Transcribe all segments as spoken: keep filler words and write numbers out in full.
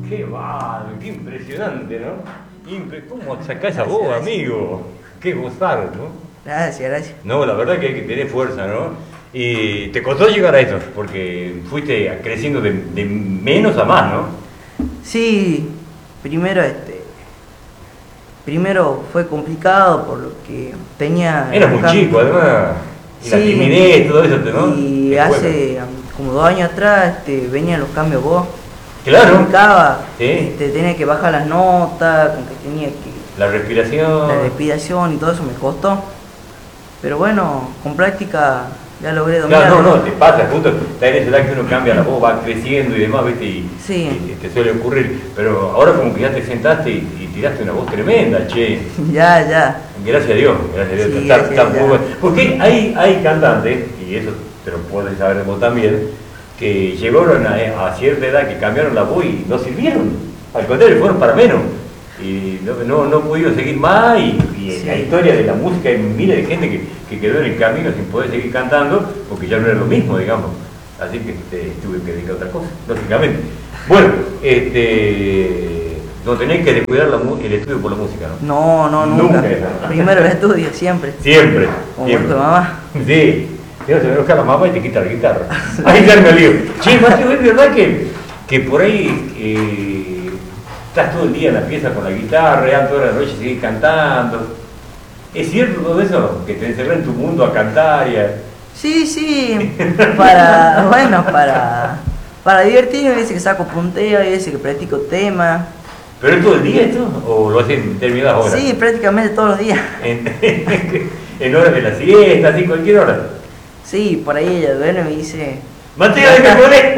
Qué mal, qué impresionante, ¿no? Impre ¿Cómo sacás esa voz, Gracias, amigo? Qué gozar, ¿no? Gracias, gracias. No, la verdad que hay que tener fuerza, ¿no? Y te costó llegar a eso, porque fuiste creciendo de, de menos a más, ¿no? Sí, primero este. Primero fue complicado por lo que tenía. Eras muy chico, además. Y la Sí, timidez, todo eso, ¿no? Y Te hace como dos años atrás este, venían los cambios vos. Claro. Complicaba, Sí. este, tenía que bajar las notas, con que tenía que. La respiración. La respiración y todo eso me costó. Pero bueno, con práctica ya logré dominar. Claro, no, no, te pasa, justo está en esa edad que uno cambia la voz, va creciendo y demás, ¿viste? Y, Sí. y, y te suele ocurrir. Pero ahora como que ya te sentaste y, y tiraste una voz tremenda, che. Ya, ya. Gracias a Dios, gracias a Dios. Sí, está, gracias, está muy ya. bueno. Porque hay, hay cantantes, y eso te lo puedes saber vos también, que llegaron a, a cierta edad que cambiaron la voz y no sirvieron. Al contrario, fueron para menos. Y no, no, no pudieron seguir más y, y Sí. la historia de la música hay miles de gente que, que quedó en el camino sin poder seguir cantando porque ya no era lo mismo, digamos. Así que este, tuve que dedicar a otra cosa, lógicamente. Bueno, este, no tenéis que descuidar la, el estudio por la música, ¿no? No, no, nunca. Nunca eso. Primero el estudio, siempre. Siempre. Como siempre. tu mamá. Sí. Si no, se me enoja la mamá y te quita la guitarra. Ahí ya me lío. Che, Mateo, ¿es verdad que, que por ahí eh, estás todo el día en la pieza con la guitarra y a toda la noche seguís cantando? ¿Es cierto todo eso? Que te encerrás en tu mundo a cantar y a... Sí, sí. Para, bueno, para, para divertirme, hay veces que saco punteo, hay veces que practico temas. ¿Pero es todo el día esto? ¿O lo haces en determinadas horas? Sí, prácticamente todos los días. En, en horas de la siesta, así, cualquier hora. Sí, por ahí ella duerme y me dice. Mateo, ¿de qué pones?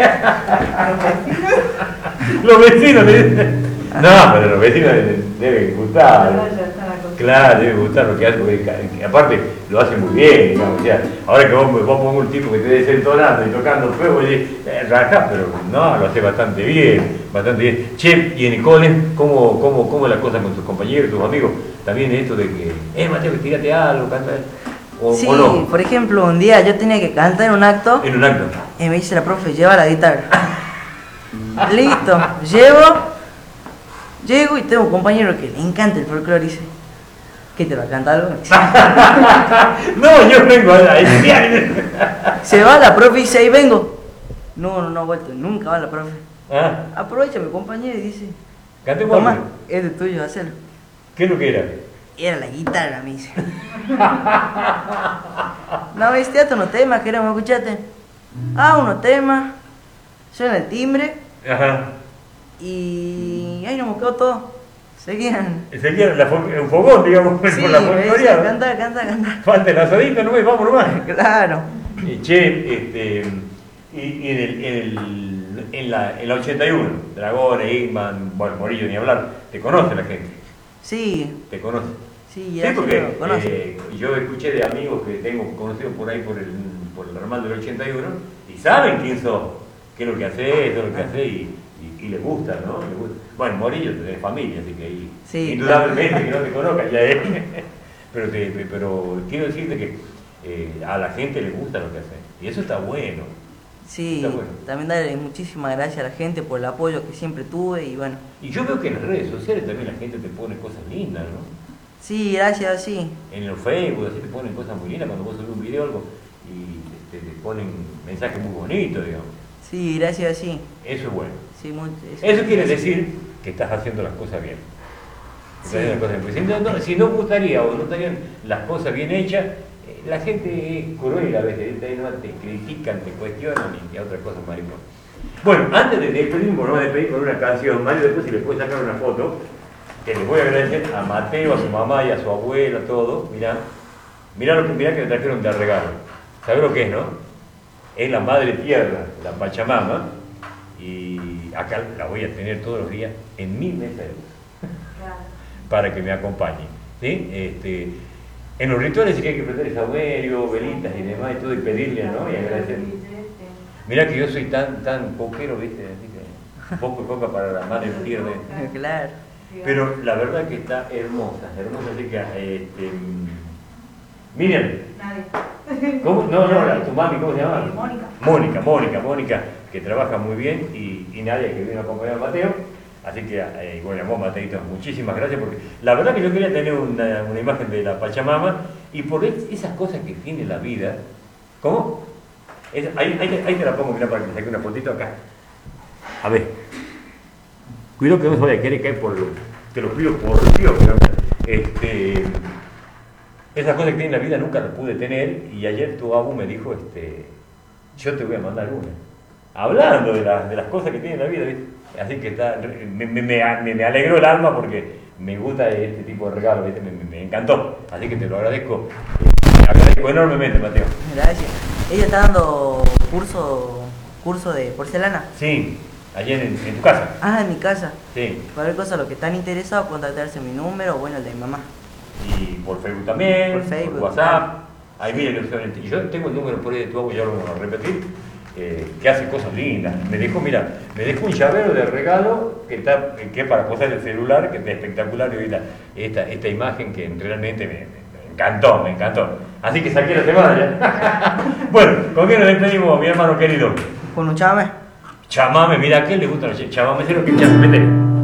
Los vecinos le dicen. No, pero los vecinos deben, deben gustar. Claro, debe gustar lo que hace, porque aparte lo hace muy bien, digamos. O sea, ahora que vos, vos pongo un tipo que te desentonando y tocando fuego, y eh, rajá, pero no, lo hace bastante bien, bastante bien. Che, y en el cole, ¿cómo, cómo, cómo es la cosa con tus compañeros, tus amigos? También esto de que, eh, Mateo, que tírate algo, canta. O, Sí, o no. por ejemplo, un día yo tenía que cantar en un acto En un acto. y me dice la profe, lleva la guitarra. Listo, llevo, llego y tengo un compañero que le encanta el folclore y dice, ¿qué te va a cantar algo? No, yo vengo a la idea. Se va la profe y dice, ahí vengo. No, no, no, vuelto, nunca va la profe. ¿Ah? Aprovecha mi compañero y dice, Cantemos toma, algo. es de tuyo, hacelo. ¿Qué es lo que era? Era la guitarra, me dice. No, este otro no tema, queremos escucharte. Ah, unos temas, suena el timbre Ajá. y ahí nos quedó todo. Seguían. Sería la fo- un fogón, digamos, Sí, por la me decía, folcloreada. canta, canta, canta. Falta el asadito, no me vamos nomás. Claro. Y che, este, y, y en, el, en, el, en, la, en la ochenta y uno, Dragones, Igman, bueno, Morillo ni hablar, te conoce la gente, Sí, te conoce. sí, Sí, ya se porque lo conoce. eh, yo escuché de amigos que tengo conocidos por ahí por el, por el normal del ochenta y uno y saben quién sos, qué es lo que haces, todo lo que haces y, y, y les gusta, ¿no? Les gusta. Bueno, Morillo es familia, así que ahí, Sí, indudablemente que no te conozcan, ya es. Pero, te, pero quiero decirte que eh, a la gente le gusta lo que haces y eso está bueno. Sí, Está bueno. también darle muchísimas gracias a la gente por el apoyo que siempre tuve y bueno. Y yo veo que en las redes sociales también la gente te pone cosas lindas, ¿no? Sí, gracias, sí. En el Facebook así te ponen cosas muy lindas cuando vos subís un video o algo y te, te ponen mensajes muy bonitos, digamos. Sí, gracias, sí. Eso es bueno. Sí, muy- Eso quiere decir que estás haciendo las cosas bien. Estás Sí. haciendo las cosas bien. Si no, no, si no gustaría o no estarían las cosas bien hechas, eh, la gente es cruel a veces, te, te critican, te cuestionan y a otras cosas más igual. Bueno, antes de despedirme, vamos a despedir con una canción. Mario, después si le puedes sacar una foto, que les voy a agradecer a Mateo, a su mamá y a su abuela, a todos. Mirá, mirá, lo que, mirá que me trajeron de regalo. ¿Sabés lo que es, no? Es la madre tierra, la Pachamama, y acá la voy a tener todos los días en mi mesa de luz, para que me acompañe, ¿sí? Este, en los rituales sí que hay que prender saumerio, velitas y demás y todo, y pedirle, ¿no? Y agradecer. Mirá que yo soy tan, tan poquero, ¿viste? Así que poco y poca para la madre tierra. Claro. Pero la verdad que está hermosa, hermosa, así que, este, Miriam, ¿cómo? No, no, la, tu mami, ¿cómo se llama? Mónica. Mónica, Mónica, Mónica, que trabaja muy bien, y, y Nadia, que vino a acompañar a Mateo. Así que, eh, bueno, vos, Mateito, muchísimas gracias, porque la verdad que yo quería tener una, una imagen de la Pachamama, y por esas cosas que tiene la vida. ¿Cómo? Es, ahí, ahí, ahí te la pongo, mira, para que te saque una fotito acá. A ver. Cuidado que no se vaya a querer caer por... Te lo pido por Dios, pero... Este... Esas cosas que tiene la vida nunca las pude tener, y ayer tu abu me dijo, este... Yo te voy a mandar una. Hablando de, la, de las cosas que tiene la vida, ¿viste? Así que está, me, me, me, me alegró el alma porque me gusta este tipo de regalo, ¿viste? Me, me, me encantó. Así que te lo agradezco, eh, agradezco enormemente, Mateo. Gracias. Ella está dando curso, curso de porcelana. Sí, allí en, en tu casa. Ah, en mi casa. Sí. Cualquier cosa, los que están interesados, contactarse mi número o bueno, el de mi mamá. Y por Facebook también, Por Facebook, por WhatsApp. Ahí miren, y yo tengo el número por ahí de tu abu, ya lo vamos a repetir. Eh, que hace cosas lindas. Me dejó, mira, me dejó un llavero de regalo que está, que es para posar el celular, que es espectacular, y ahorita esta, esta imagen que realmente me, me, me encantó, me encantó. Así que saqué la semana ya. Bueno, ¿con qué nos despedimos, mi hermano querido? Con un chame. Chamame, mira, ¿a qué le gusta los chamame? ¿Sabes lo que es chamame? Métele.